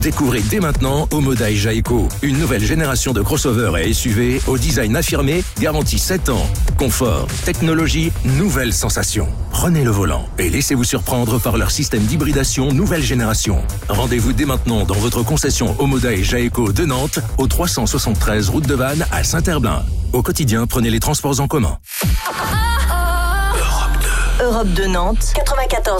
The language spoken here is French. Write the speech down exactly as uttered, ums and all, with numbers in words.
Découvrez dès maintenant Omoda et Jaeco, une nouvelle génération de crossovers et S U V au design affirmé, garantie sept ans. Confort, technologie, nouvelles sensations. Prenez le volant et laissez-vous surprendre par leur système d'hybridation nouvelle génération. Rendez-vous dès maintenant dans votre concession Omoda et Jaeco de Nantes, au trois cent soixante-treize route de Vannes à Saint-Herblain. Au quotidien, prenez les transports en commun. Europe deux Nantes, quatre-vingt-quatorze.